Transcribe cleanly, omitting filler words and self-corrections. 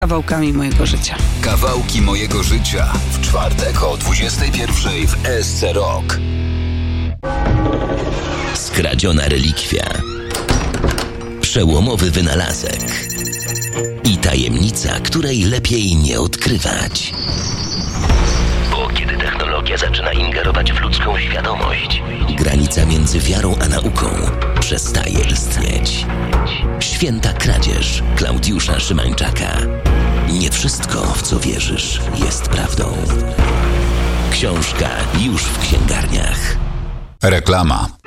Kawałkami mojego życia. Kawałki mojego życia. W czwartek o 21:00 w SC Rock. Skradziona relikwia. Przełomowy wynalazek. I tajemnica, której lepiej nie odkrywać. Bo kiedy technologia zaczyna ingerować w ludzką świadomość, granica między wiarą a nauką przestaje istnieć. Święta kradzież Klaudiusza Szymańczaka. Nie wszystko, w co wierzysz, jest prawdą. Książka już w księgarniach. Reklama.